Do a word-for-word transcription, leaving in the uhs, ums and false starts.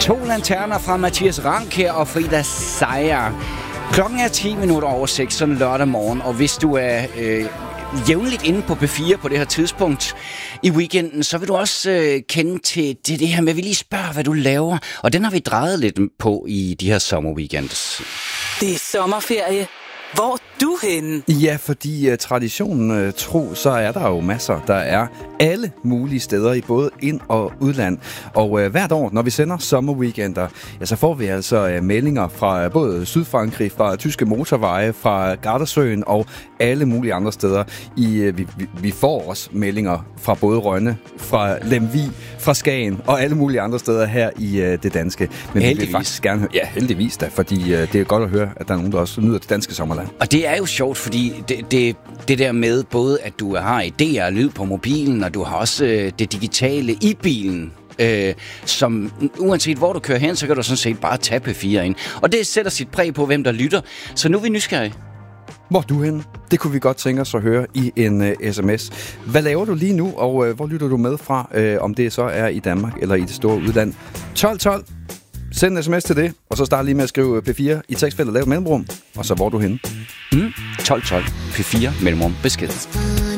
To lanterner fra Mathias Rank her og Frida Seier. Klokken er ti minutter over seks, sådan lørdag morgen, og hvis du er øh, jævnligt inde på P fire på det her tidspunkt i weekenden, så vil du også øh, kende til det, det her med, at vi lige spørger, hvad du laver. Og den har vi drejet lidt på i de her sommerweekends. Det er sommerferie. Hvor er du henne? Ja, fordi uh, traditionen uh, tro, så er der jo masser. Der er alle mulige steder i både ind- og udland. Og uh, hvert år, når vi sender sommerweekender, ja, så får vi altså uh, meldinger fra uh, både Sydfrankrig, fra tyske motorveje, fra Gardasøen og alle mulige andre steder. I, uh, vi, vi, vi får også meldinger fra både Rønne, fra Lemvig, fra Skagen og alle mulige andre steder her i uh, det danske. Men heldigvis. Vi vil faktisk gerne høre, ja, heldigvis da, fordi uh, det er godt at høre, at der er nogen, der også nyder det danske sommerland. Og det er jo sjovt, fordi det, det, det der med både, at du har idéer og lyd på mobilen, og du har også øh, det digitale i bilen, øh, som uanset hvor du kører hen, så kan du sådan set bare tage P fire ind. Og det sætter sit præg på, hvem der lytter. Så nu er vi nysgerrige. Hvor er du henne? Det kunne vi godt tænke os at høre i en uh, sms. Hvad laver du lige nu, og uh, hvor lytter du med fra, uh, om det så er i Danmark eller i det store udland? tolv tolv. Send en sms til det, og så start lige med at skrive P fire i tekstfeltet, lav mellemrum, og så hvor er du henne? Mm, tolv tolv P fire mellemrum besked.